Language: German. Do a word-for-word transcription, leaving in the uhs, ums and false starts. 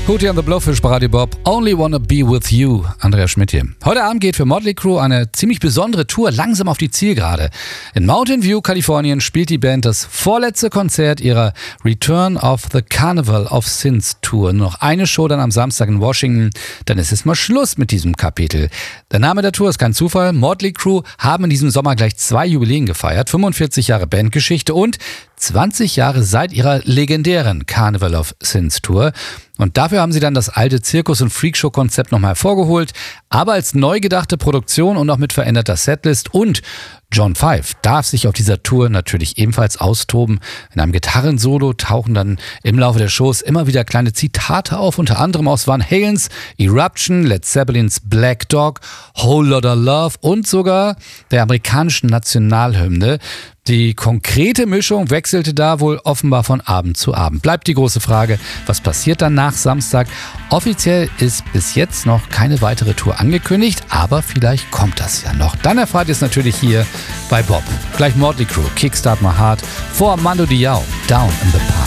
Hootie and the Blowfish bei Radio Bob. Only Wanna Be With You. Andreas Schmidt hier. Heute Abend geht für Motley Crue eine ziemlich besondere Tour langsam auf die Zielgerade. In Mountain View, Kalifornien spielt die Band das vorletzte Konzert ihrer Return of the Carnival of Sins Tour. Nur noch eine Show dann am Samstag in Washington. Dann ist es mal Schluss mit diesem Kapitel. Der Name der Tour ist kein Zufall. Motley Crue haben in diesem Sommer gleich zwei Jubiläen gefeiert. fünfundvierzig Jahre Bandgeschichte und zwanzig Jahre seit ihrer legendären Carnival of Sins Tour. Und dafür haben sie dann das alte Zirkus- und Freakshow-Konzept nochmal hervorgeholt, aber als neu gedachte Produktion und auch mit veränderter Setlist. Und John Five darf sich auf dieser Tour natürlich ebenfalls austoben. In einem Gitarrensolo tauchen dann im Laufe der Shows immer wieder kleine Zitate auf, unter anderem aus Van Halens Eruption, Led Zeppelins Black Dog, Whole Lotta Love und sogar der amerikanischen Nationalhymne. Die konkrete Mischung wechselte da wohl offenbar von Abend zu Abend. Bleibt die große Frage, was passiert dann nach Samstag? Offiziell ist bis jetzt noch keine weitere Tour angekündigt, aber vielleicht kommt das ja noch. Dann erfahrt ihr es natürlich hier bei Bob. Gleich Motley Crue, Kickstart My Heart, vor Mando Diao, Down in the Park.